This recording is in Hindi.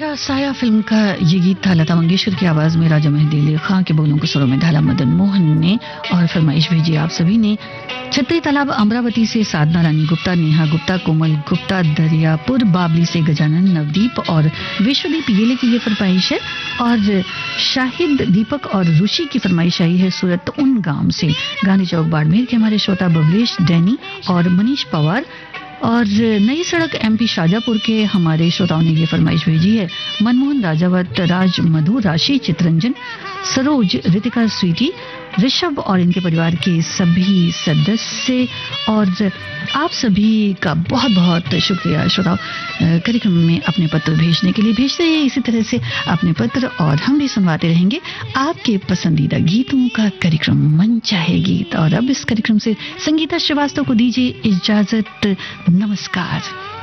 साया फिल्म का ये गीत था लता मंगेशकर की आवाज में, राजा मेहंदी अली खां के बोलों के सुरों में ढाला मदन मोहन ने। और फरमाइश भेजी आप सभी ने छतरी तालाब अमरावती से साधना रानी गुप्ता, नेहा गुप्ता, कोमल गुप्ता, दरियापुर बाबली से गजानन, नवदीप और विश्वदीप येले की ये फरमाइश है। और शाहिद, दीपक और ऋषि की फरमाइश आई है सूरत उन गांव से। गांधी चौक बाड़मेर के हमारे श्रोता बबलेश, डैनी और मनीष पवार। और नई सड़क एमपी शाजापुर के हमारे श्रोताओं ने ये फरमाइश भेजी है मनमोहन, राजावत, राज, मधु, राशि, चित्रंजन, सरोज, रितिका, स्वीटी, ऋषभ और इनके परिवार के सभी सदस्य। और आप सभी का बहुत बहुत शुक्रिया श्रोताओ, कार्यक्रम में अपने पत्र भेजने के लिए। भेजते हैं इसी तरह से अपने पत्र और हम भी सुनवाते रहेंगे आपके पसंदीदा गीतों का कार्यक्रम मन चाहे गीत। और अब इस कार्यक्रम से संगीता श्रीवास्तव को दीजिए इजाजत। नमस्कार।